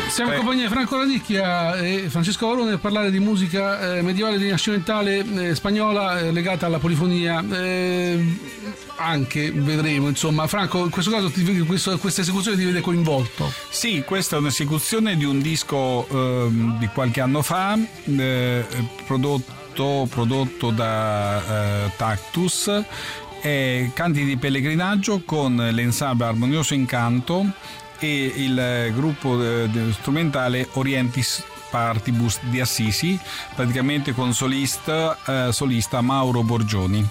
Siamo in compagnia di Franco Radicchia e Francesco Varone per parlare di musica medievale rinascimentale spagnola legata alla polifonia. Anche vedremo, insomma. Franco, in questo caso questa esecuzione ti vede coinvolto. Sì, questa è un'esecuzione di un disco di qualche anno fa, prodotto da Tactus, Canti di pellegrinaggio con l'ensemble Armonioso Incanto e il gruppo strumentale Orientis Partibus di Assisi, praticamente con solista Mauro Borgioni.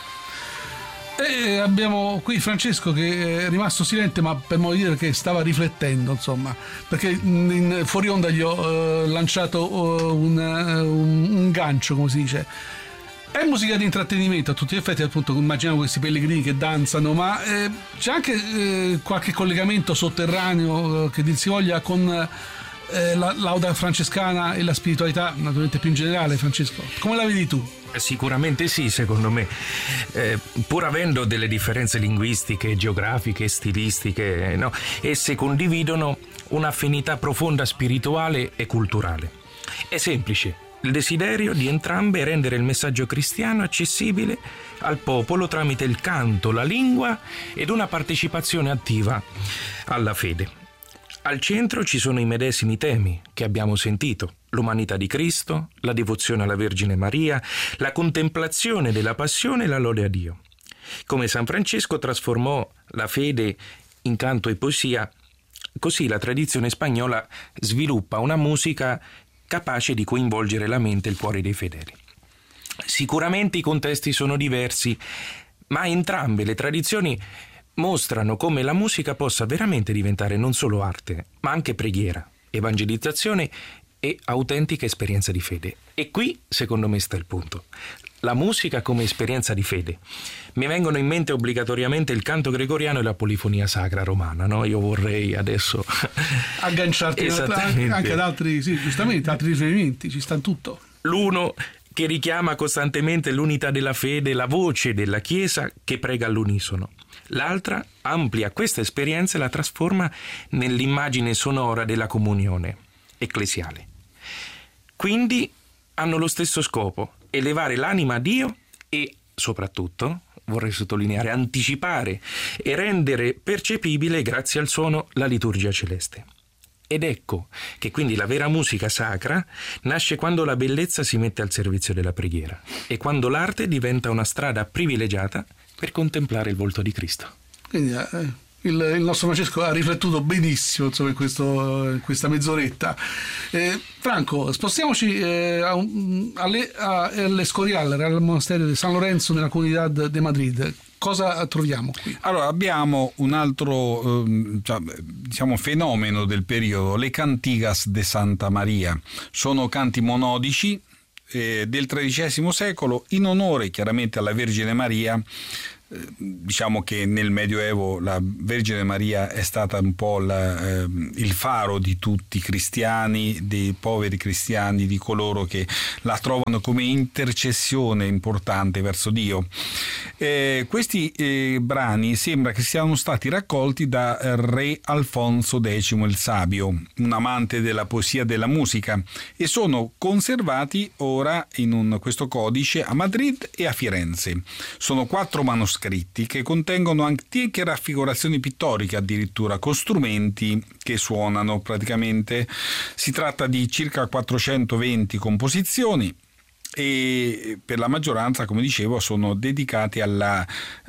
E abbiamo qui Francesco che è rimasto silente, ma per modo di dire che stava riflettendo, insomma, perché fuori onda gli ho lanciato un gancio, come si dice. È musica di intrattenimento a tutti gli effetti, appunto, immaginiamo questi pellegrini che danzano, ma c'è anche qualche collegamento sotterraneo, che dir si voglia, con la lauda francescana e la spiritualità, naturalmente più in generale. Francesco, come la vedi tu? Sicuramente sì, secondo me, pur avendo delle differenze linguistiche, geografiche, stilistiche, no? Esse condividono un'affinità profonda spirituale e culturale. È semplice. Il desiderio di entrambe è rendere il messaggio cristiano accessibile al popolo tramite il canto, la lingua ed una partecipazione attiva alla fede. Al centro ci sono i medesimi temi che abbiamo sentito: l'umanità di Cristo, la devozione alla Vergine Maria, la contemplazione della passione e la lode a Dio. Come San Francesco trasformò la fede in canto e poesia, così la tradizione spagnola sviluppa una musica capace di coinvolgere la mente e il cuore dei fedeli. Sicuramente i contesti sono diversi, ma entrambe le tradizioni mostrano come la musica possa veramente diventare non solo arte, ma anche preghiera, evangelizzazione e autentica esperienza di fede. E qui, secondo me, sta il punto. La musica come esperienza di fede. Mi vengono in mente obbligatoriamente il canto gregoriano e la polifonia sacra romana, no? Io vorrei adesso agganciarti anche ad altri, sì, giustamente, altri riferimenti, ci sta tutto. L'uno che richiama costantemente l'unità della fede, la voce della Chiesa che prega all'unisono. L'altra amplia questa esperienza e la trasforma nell'immagine sonora della comunione ecclesiale. Quindi hanno lo stesso scopo: elevare l'anima a Dio e, soprattutto, vorrei sottolineare, anticipare e rendere percepibile, grazie al suono, la liturgia celeste. Ed ecco che quindi la vera musica sacra nasce quando la bellezza si mette al servizio della preghiera e quando l'arte diventa una strada privilegiata per contemplare il volto di Cristo. Quindi il nostro Francesco ha riflettuto benissimo, insomma, in questa mezz'oretta. Franco, spostiamoci all'Escorial, al monastero di San Lorenzo nella Comunidad de Madrid. Cosa troviamo qui? Allora, abbiamo un altro fenomeno del periodo, le Cantigas de Santa Maria. Sono canti monodici del XIII secolo in onore chiaramente alla Vergine Maria. Diciamo che nel Medioevo la Vergine Maria è stata un po' il faro di tutti i cristiani, dei poveri cristiani, di coloro che la trovano come intercessione importante verso Dio. Questi brani sembra che siano stati raccolti da re Alfonso X il Sabio, un amante della poesia e della musica, e sono conservati ora in questo codice a Madrid e a Firenze. Sono 4 manoscritti che contengono antiche raffigurazioni pittoriche, addirittura con strumenti che suonano. Praticamente si tratta di circa 420 composizioni e per la maggioranza, come dicevo, sono dedicati ai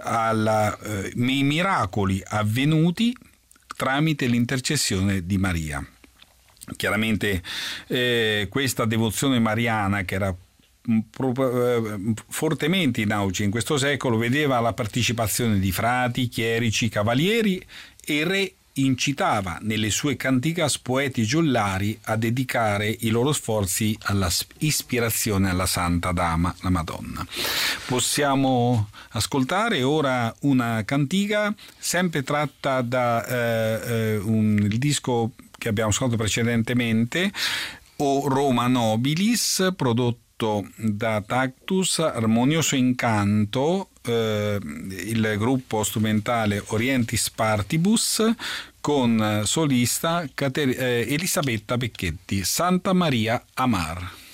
miracoli avvenuti tramite l'intercessione di Maria. Chiaramente questa devozione mariana, che era fortemente in auge in questo secolo, vedeva la partecipazione di frati, chierici, cavalieri, e il re incitava nelle sue cantigas poeti giullari a dedicare i loro sforzi alla ispirazione alla Santa Dama, la Madonna. Possiamo ascoltare ora una cantiga sempre tratta da il disco che abbiamo ascoltato precedentemente, O Roma Nobilis, prodotto da Tactus, Armonioso Incanto, il gruppo strumentale Orientis Partibus, con solista Elisabetta Becchetti, Santa Maria Amar.